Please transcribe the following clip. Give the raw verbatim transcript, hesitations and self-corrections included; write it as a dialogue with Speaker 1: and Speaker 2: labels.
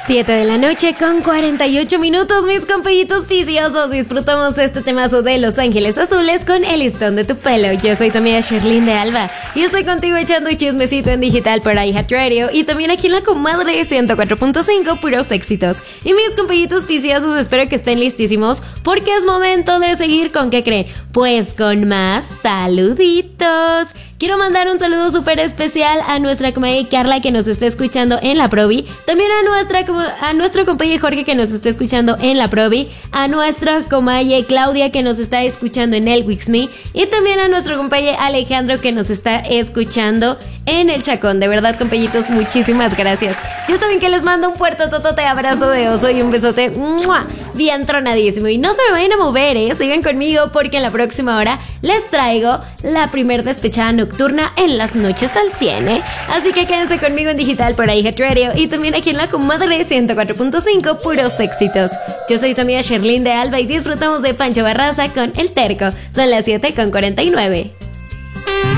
Speaker 1: siete de la noche con cuarenta y ocho minutos, mis compellitos viciosos. Disfrutamos este temazo de Los Ángeles Azules con El listón de tu pelo. Yo soy tu amiga Sherlyn de Alba y estoy contigo echando chismecito en digital por iHeartRadio y también aquí en la comadre ciento cuatro punto cinco, puros éxitos. Y mis compellitos viciosos, espero que estén listísimos porque es momento de seguir con ¿qué creen? Pues con más saluditos. Quiero mandar un saludo súper especial a nuestra comadre Carla que nos está escuchando en la Provi, también a nuestra a nuestro compañero Jorge que nos está escuchando en la Provi, a nuestra comadre Claudia que nos está escuchando en el Wixme y también a nuestro compañero Alejandro que nos está escuchando en el Chacón. De verdad, compañitos, muchísimas gracias. Ya saben que les mando un puerto totote abrazo de oso y un besote ¡mua! Bien tronadísimo. Y no se me vayan a mover, ¿eh? Sigan conmigo porque en la próxima hora les traigo la primer despechada nocturna en las noches al cien, ¿eh? Así que quédense conmigo en digital por iHeartRadio y también aquí en la comadre ciento cuatro punto cinco, puros éxitos. Yo soy tu amiga Sherlyn de Alba y disfrutamos de Pancho Barraza con El Terco. Son las siete con cuarenta y nueve.